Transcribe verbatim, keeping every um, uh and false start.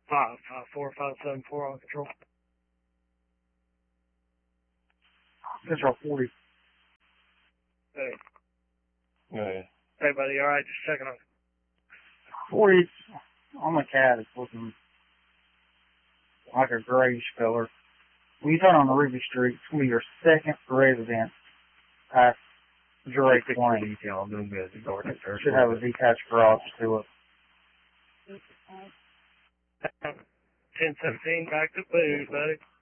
Five, five, four, five, seven, four on control. Control forty. Hey. Yeah. Hey, buddy, alright, just checking on. forty on the cat is looking like a grayish color. When you turn on the Ruby Street, it's going to be your second residence past Drake Lane. Detail, I'm doing good. Should have a detached garage to it. ten seventeen, back to food, buddy.